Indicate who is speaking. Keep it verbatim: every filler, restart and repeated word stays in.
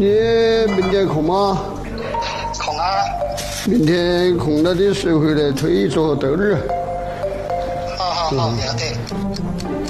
Speaker 1: 你明天空吗？
Speaker 2: 空啊。
Speaker 1: 明天空了的时候来推一桌豆儿。
Speaker 2: 好好好，没问题。